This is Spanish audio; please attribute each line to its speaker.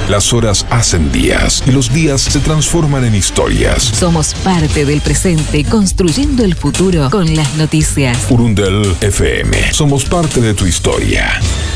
Speaker 1: Las horas hacen días y los días se transforman en historias.
Speaker 2: Somos parte del presente, construyendo el futuro con las noticias.
Speaker 1: Urundel FM. Somos parte de tu historia.